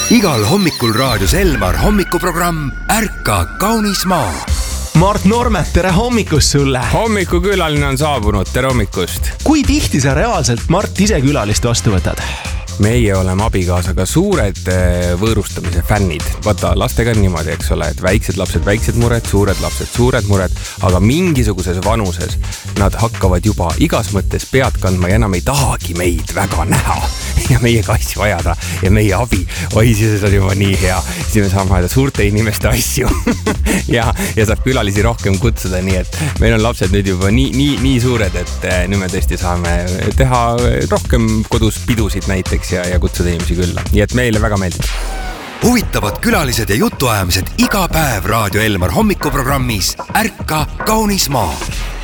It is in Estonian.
Igal hommikul raadios Elmar hommikuprogramm Ärka kaunis maa. Mart Normet, tere hommikust sulle! Hommikukülaline on saabunud, tere hommikust! Kui tihti sa reaalselt, Mart, ise külalist vastu võtad? Meie oleme abikaasaga suured võõrustamise fännid. Vaata, lastega on niimoodi, eks ole, et väiksed lapsed, väiksed mured, suured mured, aga mingisuguses vanuses nad hakkavad juba igas mõttes pead kandma ja enam ei tahagi meid väga näha ja meiega asju ajada ja meie abi. Oi, siis on juba nii hea. Siis me saame ajada suurte inimeste asju ja saab külalisi rohkem kutsuda, nii et meil on lapsed nüüd juba nii suured, et nüüd me tõesti saame teha rohkem kodus pidusid näiteks ja kutsuda inimesi külla. Nii et meile väga meeldib. Huvitavad külalised ja jutuajamised iga päev Raadio Elmar hommikuprogrammis Ärka kaunis maa.